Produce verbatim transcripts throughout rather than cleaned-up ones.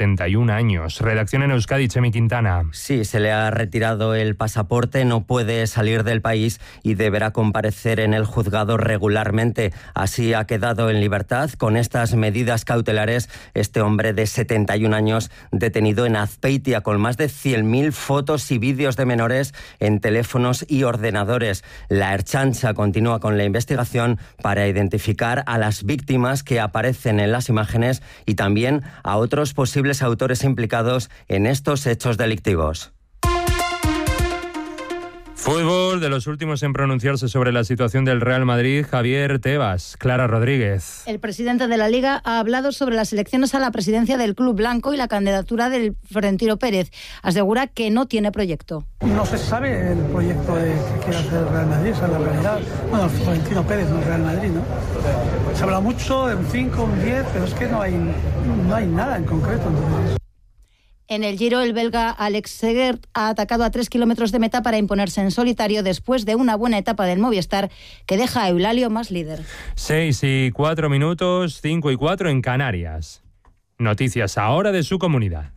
setenta y un años. Redacción en Euskadi, Chemi Quintana. Sí, se le ha retirado el pasaporte, no puede salir del país y deberá comparecer en el juzgado regularmente. Así ha quedado en libertad. Con estas medidas cautelares, este hombre de setenta y un años detenido en Azpeitia con más de cien mil fotos y vídeos de menores en teléfonos y ordenadores. La Ertzaintza continúa con la investigación para identificar a las víctimas que aparecen en las imágenes y también a otros posibles autores implicados en estos hechos delictivos. Fútbol, de los últimos en pronunciarse sobre la situación del Real Madrid, Javier Tebas. Clara Rodríguez. El presidente de la Liga ha hablado sobre las elecciones a la presidencia del club blanco y la candidatura del Florentino Pérez. Asegura que no tiene proyecto. No se sabe el proyecto de que quiere hacer el Real Madrid, esa es la realidad. Bueno, el Florentino Pérez, no el Real Madrid, ¿no? Se habla mucho de un cinco, un diez, pero es que no hay, no hay nada en concreto, entonces. En el Giro, el belga Alex Segert ha atacado a tres kilómetros de meta para imponerse en solitario después de una buena etapa del Movistar que deja a Eulalio más líder. Seis y cuatro minutos, cinco y cuatro en Canarias. Noticias ahora de su comunidad.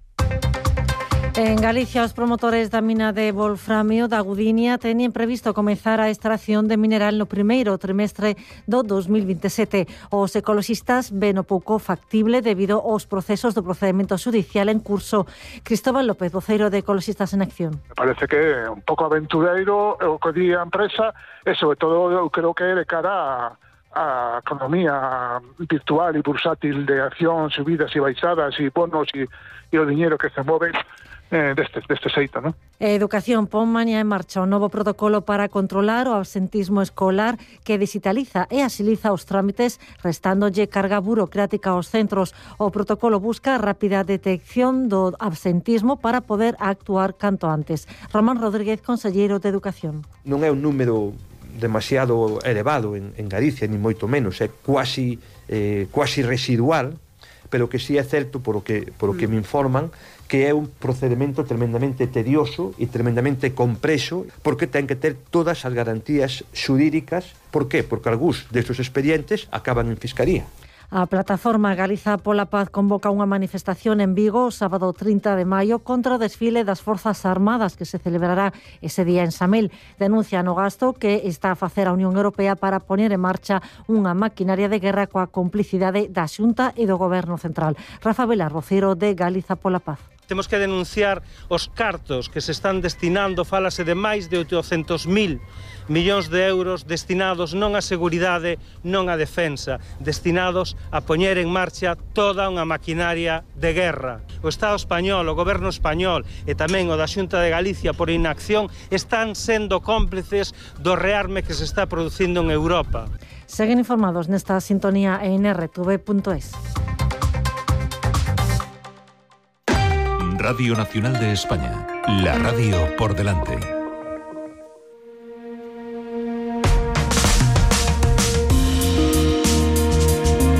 En Galicia, os promotores da mina de wolframio da Gudiña teñen previsto comezar a extracción de mineral no primeiro trimestre do dos mil veintisiete. Os ecoloxistas ven o pouco factible debido aos procesos do procedimento xudicial en curso. Cristóbal López, voceiro de Ecoloxistas en Acción. Me parece que é un pouco aventureiro o que di a empresa e, sobre todo, eu creo que é de cara a a economía virtual e bursátil de acción, subidas e baixadas e bonos e, e o diñeiro que se move eh, deste, deste xeito, non? Educación pon mañá en marcha un novo protocolo para controlar o absentismo escolar que digitaliza e axiliza os trámites restándolle carga burocrática aos centros. O protocolo busca a rápida detección do absentismo para poder actuar canto antes. Román Rodríguez, conselleiro de Educación. Non é un número demasiado elevado en, en Galicia, ni moito menos, é quasi, eh, quasi residual, pero que sí é certo, por o que, por o que me informan, que é un procedimento tremendamente tedioso e tremendamente complexo, porque ten que ter todas as garantías xurídicas. Por qué? Porque algúns destes expedientes acaban en Fiscalía. A plataforma Galiza pola Paz convoca unha manifestación en Vigo o sábado trinta de maio contra o desfile das Forzas Armadas que se celebrará ese día en Samil. Denuncian o gasto que está a facer a Unión Europea para poner en marcha unha maquinaria de guerra coa complicidade da Xunta e do Goberno Central. Rafa Velar, voceiro de Galiza pola Paz. Temos que denunciar os cartos que se están destinando, fálase de máis de oitocentos mil millóns de euros destinados non á seguridade, non á defensa, destinados a poñer en marcha toda unha maquinaria de guerra. O Estado español, o Goberno español e tamén o da Xunta de Galicia por inacción están sendo cómplices do rearme que se está producindo en Europa. Seguen informados nesta sintonía en erre te ve punto es. Radio Nacional de España, la radio por delante.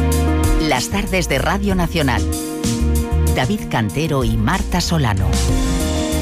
Las tardes de Radio Nacional. David Cantero y Marta Solano.